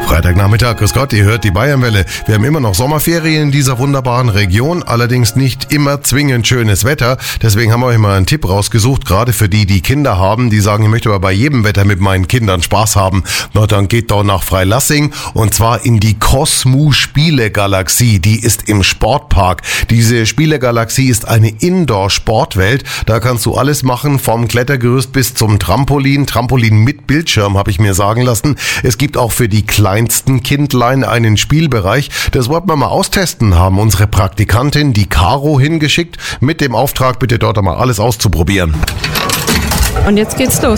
Freitagnachmittag, grüß Gott, ihr hört die Bayernwelle. Wir haben immer noch Sommerferien in dieser wunderbaren Region, allerdings nicht immer zwingend schönes Wetter. Deswegen haben wir euch mal einen Tipp rausgesucht, gerade für die, die Kinder haben, die sagen, ich möchte aber bei jedem Wetter mit meinen Kindern Spaß haben. Na, dann geht doch nach Freilassing und zwar in die Cosmo-Spielegalaxie. Die ist im Sportpark. Diese Spielegalaxie ist eine Indoor-Sportwelt. Da kannst du alles machen, vom Klettergerüst bis zum Trampolin. Trampolin mit Bildschirm, habe ich mir sagen lassen. Es gibt auch für die kleinsten Kindlein einen Spielbereich. Das wollten wir mal austesten, haben unsere Praktikantin, die Caro, hingeschickt, mit dem Auftrag, bitte dort einmal alles auszuprobieren. Und jetzt geht's los.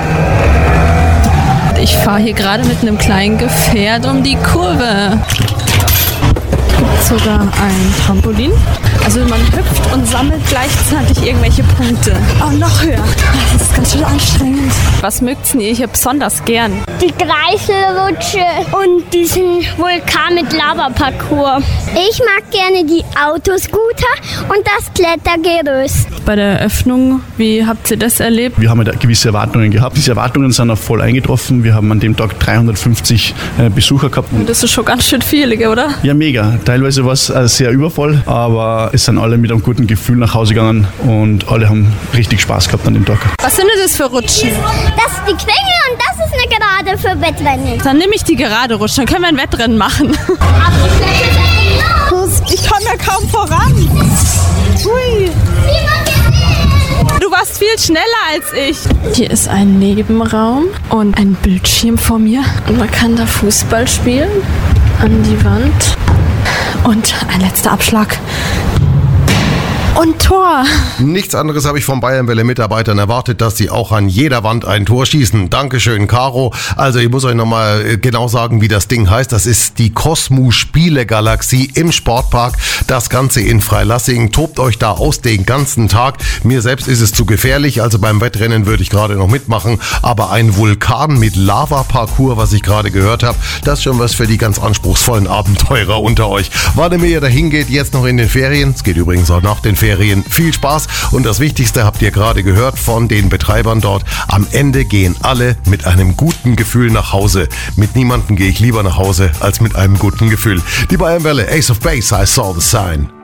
Ich fahre hier gerade mit einem kleinen Gefährt um die Kurve. Es gibt sogar ein Trampolin. Also man hüpft und sammelt gleichzeitig irgendwelche Punkte. Oh, noch höher. Das ist ganz schön anstrengend. Was mögt's denn ihr hier besonders gern? Die Kreiselrutsche und diesen Vulkan mit Lavaparcours. Ich mag gerne die Autoscooter und das Klettergerüst. Bei der Eröffnung, wie habt ihr das erlebt? Wir haben halt gewisse Erwartungen gehabt. Diese Erwartungen sind auch voll eingetroffen. Wir haben an dem Tag 350 Besucher gehabt. Und das ist schon ganz schön viel, oder? Ja, mega. Teilweise war es sehr übervoll, aber es sind alle mit einem guten Gefühl nach Hause gegangen und alle haben richtig Spaß gehabt an dem Tag. Was sind das für Rutschen? Das ist die Quengel und das ist eine Gerade für Wettrennen. Dann nehme ich die gerade Rutschen, dann können wir ein Wettrennen machen. Ich komme ja kaum voran. Hui. Du warst viel schneller als ich. Hier ist ein Nebenraum und ein Bildschirm vor mir. Und man kann da Fußball spielen an die Wand. Und ein letzter Abschlag. Und Tor. Nichts anderes habe ich von Bayernwelle-Mitarbeitern erwartet, dass sie auch an jeder Wand ein Tor schießen. Dankeschön, Caro. Also ich muss euch nochmal genau sagen, wie das Ding heißt. Das ist die Cosmo-Spielegalaxie im Sportpark. Das Ganze in Freilassing. Tobt euch da aus den ganzen Tag. Mir selbst ist es zu gefährlich, also beim Wettrennen würde ich gerade noch mitmachen. Aber ein Vulkan mit Lava-Parcours, was ich gerade gehört habe, das ist schon was für die ganz anspruchsvollen Abenteurer unter euch. Wann immer ihr dahin geht, jetzt noch in den Ferien. Es geht übrigens auch nach den Ferien. Viel Spaß und das Wichtigste habt ihr gerade gehört von den Betreibern dort. Am Ende gehen alle mit einem guten Gefühl nach Hause. Mit niemandem gehe ich lieber nach Hause als mit einem guten Gefühl. Die Bayernwelle, Ace of Base, I saw the sign.